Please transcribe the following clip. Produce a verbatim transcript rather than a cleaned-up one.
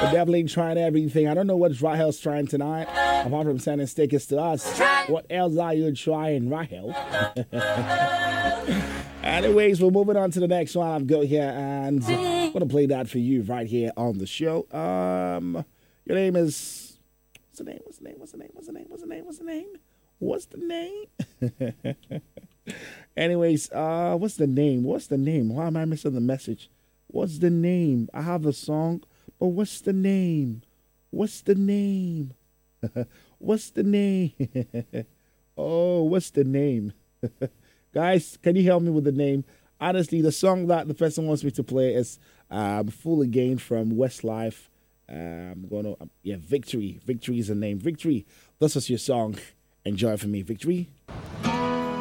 We're definitely trying everything. I don't know what Rahel's trying tonight, apart from sending stickers to us. What else are you trying, Rahel? Anyways, we're moving on to the next one. I've got here, and I'm going to play that for you right here on the show. Um, your name is... What's the name? What's the name? What's the name? What's the name? What's the name? What's the name? What's the name? Anyways, uh, what's the name? What's the name? Why am I missing the message? What's the name? I have the song, but what's the name? What's the name? What's the name? Oh, what's the name? Guys, can you help me with the name? Honestly, the song that the person wants me to play is um, Full Again from Westlife. Uh, I'm going to, um, yeah, Victory. Victory is the name. Victory, this is your song. Enjoy for me, Victory.